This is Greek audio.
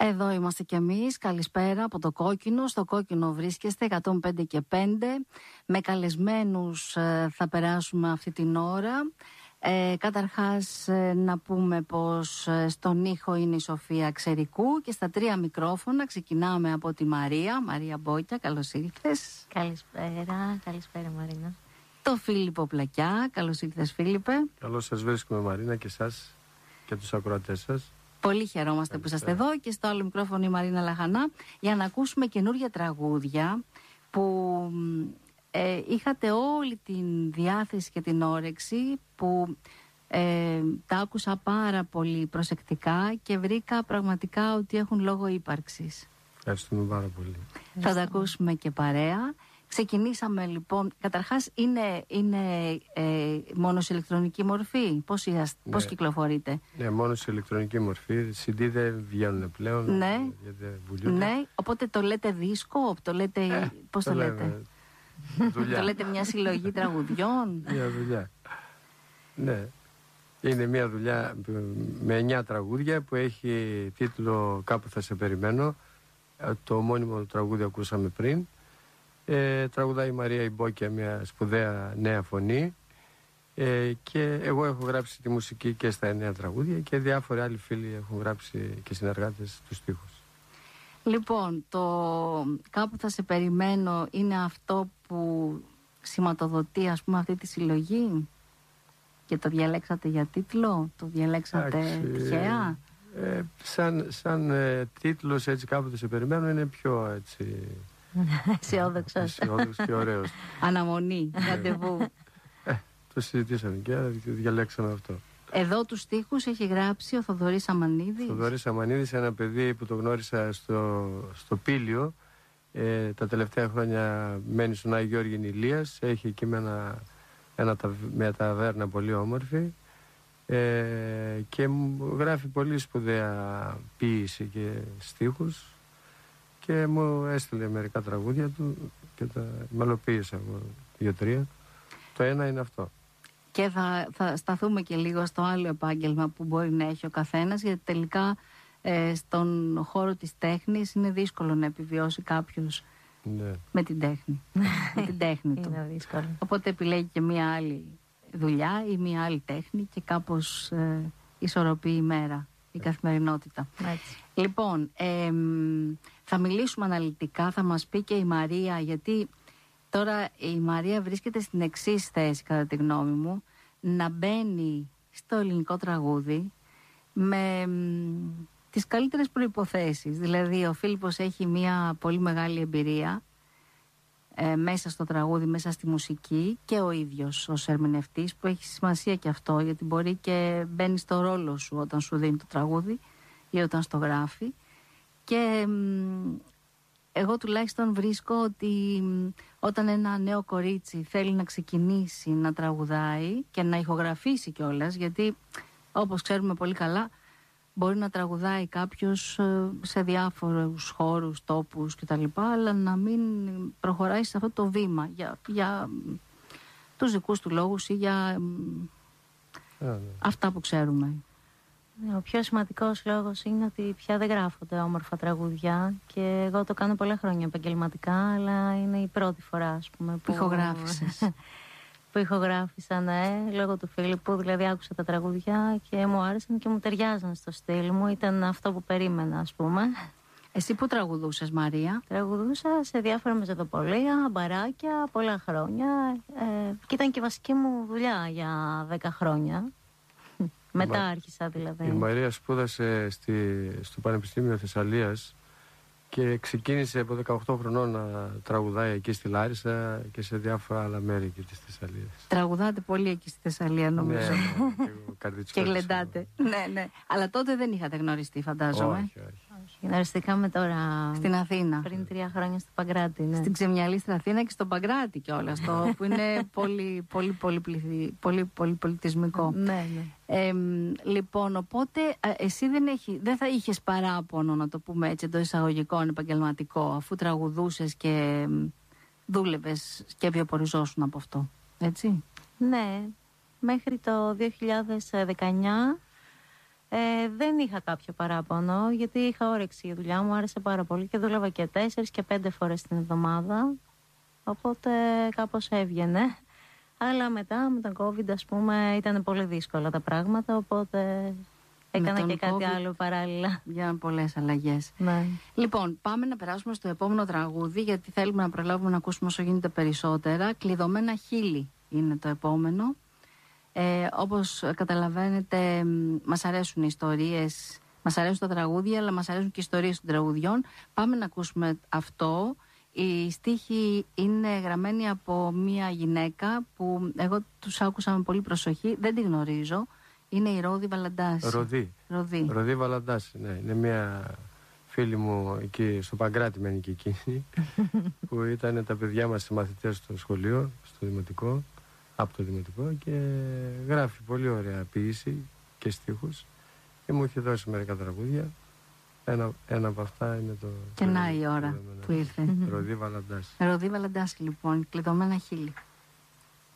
Εδώ είμαστε κι εμείς, καλησπέρα από το Κόκκινο. Στο Κόκκινο βρίσκεστε 105 και 5. Με καλεσμένους θα περάσουμε αυτή την ώρα. Καταρχάς να πούμε πως στον ήχο είναι η Σοφία Ξερικού και στα 3 μικρόφωνα ξεκινάμε από τη Μαρία Μπόκια, καλώς ήλθες. Καλησπέρα Μαρίνα. Το Φίλιππο Πλακιά, καλώς ήλθες Φίλιππε. Καλώς σας βρίσκουμε Μαρίνα και εσάς και τους ακροατές σας. Πολύ χαιρόμαστε που είσαστε εδώ και στο άλλο μικρόφωνο η Μαρίνα Λαχανά για να ακούσουμε καινούργια τραγούδια που είχατε όλη την διάθεση και την όρεξη που τα άκουσα πάρα πολύ προσεκτικά και βρήκα πραγματικά ότι έχουν λόγο ύπαρξης. Ευχαριστούμε πάρα πολύ. Θα τα ακούσουμε και παρέα. Ξεκινήσαμε λοιπόν, καταρχάς είναι μόνο σε ηλεκτρονική μορφή, πώς κυκλοφορείτε? Ναι, μόνο σε ηλεκτρονική μορφή, CD δεν βγαίνουν πλέον. Ναι, γιατί ναι, οπότε το λέτε δίσκο, το λέτε, πώς το λέτε? Το λέτε μια συλλογή τραγουδιών? Μια δουλειά, ναι. Είναι μια δουλειά με 9 τραγούδια που έχει τίτλο «Κάπου θα σε περιμένω». Το μόνιμο τραγούδι ακούσαμε πριν. Τραγουδάει η Μαρία Ιμπόκια, μια σπουδαία νέα φωνή, και εγώ έχω γράψει τη μουσική και στα 9 τραγούδια και διάφοροι άλλοι φίλοι έχουν γράψει και συνεργάτες τους στίχους. Λοιπόν, το «Κάπου θα σε περιμένω» είναι αυτό που σηματοδοτεί ας πούμε αυτή τη συλλογή και το διαλέξατε για τίτλο, το διαλέξατε τυχαία? Σαν τίτλος έτσι «Κάπου θα σε περιμένω» είναι πιο έτσι... Αισιόδοξος και ωραίος. Αναμονή, ραντεβού. Το συζητήσαμε και διαλέξαμε αυτό. Εδώ τους στίχους έχει γράψει ο Θοδωρής Αμανίδης. Θοδωρής Αμανίδης, ένα παιδί που το γνώρισα στο Πήλιο. Τα τελευταία χρόνια μένει στον Άγιο Γεώργη Ηλίας. Έχει εκεί μια ταβέρνα πολύ όμορφη. Και γράφει πολύ σπουδαία ποίηση και στίχους. Και μου έστειλε μερικά τραγούδια του και τα μελοποίησα εγώ 2-3. Το ένα είναι αυτό. Και θα σταθούμε και λίγο στο άλλο επάγγελμα που μπορεί να έχει ο καθένας, γιατί τελικά στον χώρο της τέχνης είναι δύσκολο να επιβιώσει κάποιος, ναι, με την τέχνη. Με την τέχνη του. Είναι δύσκολο. Οπότε επιλέγει και μία άλλη δουλειά ή μία άλλη τέχνη και κάπως ισορροπεί η μέρα, η καθημερινότητα. Έτσι. Λοιπόν, θα μιλήσουμε αναλυτικά, θα μας πει και η Μαρία, γιατί τώρα η Μαρία βρίσκεται στην εξής θέση κατά τη γνώμη μου, να μπαίνει στο ελληνικό τραγούδι με τις καλύτερες προϋποθέσεις. Δηλαδή ο Φίλιππος έχει μια πολύ μεγάλη εμπειρία μέσα στο τραγούδι, μέσα στη μουσική, και ο ίδιος ως ερμηνευτής, που έχει σημασία και αυτό, γιατί μπορεί και μπαίνει στο ρόλο σου όταν σου δίνει το τραγούδι ή όταν στο γράφει. Και εγώ τουλάχιστον βρίσκω ότι όταν ένα νέο κορίτσι θέλει να ξεκινήσει να τραγουδάει και να ηχογραφήσει κιόλας, γιατί όπως ξέρουμε πολύ καλά μπορεί να τραγουδάει κάποιος σε διάφορους χώρους, τόπους κτλ, αλλά να μην προχωράει σε αυτό το βήμα για τους δικούς του λόγους ή για αυτά που ξέρουμε. Ο πιο σημαντικός λόγος είναι ότι πια δεν γράφονται όμορφα τραγούδια και εγώ το κάνω πολλά χρόνια επαγγελματικά, αλλά είναι η πρώτη φορά ας πούμε που ηχογράφησα, ναι, λόγω του Φίλιππου. Δηλαδή άκουσα τα τραγούδια και μου άρεσαν και μου ταιριάζαν στο στυλ μου, ήταν αυτό που περίμενα ας πούμε. Εσύ που τραγουδούσες Μαρία? Τραγουδούσα σε διάφορα μεζεδοπολία, μπαράκια, πολλά χρόνια, και ήταν και βασική μου δουλειά για 10 χρόνια. Μετά άρχισα δηλαδή. Η Μαρία σπούδασε στο Πανεπιστήμιο Θεσσαλίας και ξεκίνησε από 18 χρονών να τραγουδάει εκεί στη Λάρισα και σε διάφορα άλλα μέρη και της Θεσσαλίας. Τραγουδάτε πολύ εκεί στη Θεσσαλία νομίζω. Ναι, και γλεντάτε. Ναι. Αλλά τότε δεν είχατε γνωριστεί φαντάζομαι. Όχι. Γνωριστήκαμε τώρα στην Αθήνα. Πριν 3 χρόνια στο Παγκράτη. Ναι. Στην Ξεμιαλή στην Αθήνα και στον Παγκράτη κιόλας, που είναι πολύ πολιτισμικό. Ναι. Λοιπόν, οπότε εσύ δεν θα είχες παράπονο, να το πούμε έτσι, εντός εισαγωγικών, επαγγελματικό, αφού τραγουδούσες και δούλευες και βιοποριζόσουν από αυτό, έτσι? Ναι, μέχρι το 2019 Δεν είχα κάποιο παράπονο, γιατί είχα όρεξη η δουλειά μου, άρεσε πάρα πολύ και δούλευα και 4 και 5 φορές την εβδομάδα, οπότε κάπως έβγαινε. Αλλά μετά με τον COVID, ας πούμε, ήταν πολύ δύσκολα τα πράγματα, οπότε έκανα και κάτι άλλο παράλληλα. Για πολλές αλλαγές. Ναι. Λοιπόν, πάμε να περάσουμε στο επόμενο τραγούδι, γιατί θέλουμε να προλάβουμε να ακούσουμε όσο γίνεται περισσότερα. Κλειδωμένα χείλη είναι το επόμενο. Όπως καταλαβαίνετε, μας αρέσουν οι ιστορίες, μας αρέσουν τα τραγούδια, αλλά μας αρέσουν και οι ιστορίες των τραγουδιών. Πάμε να ακούσουμε αυτό. Οι στίχοι είναι γραμμένοι από μία γυναίκα που εγώ τους άκουσα με πολύ προσοχή, δεν τη γνωρίζω. Είναι η Ρόδη Βαλαντάση. Ροδή Βαλαντάση, ναι. Είναι μια φίλη μου εκεί στο Παγκράτη, μένει και εκείνη, που ήταν τα παιδιά μας μαθητές στο σχολείο, στο δημοτικό, από το δημοτικό, και γράφει πολύ ωραία ποίηση και στίχους και μου είχε δώσει μερικά τραγούδια. Ένα από αυτά είναι το... Και να η ώρα που ήρθε. Ροδή Βαλαντάση. Ροδή Βαλαντάση, λοιπόν, κλειδωμένα χείλη.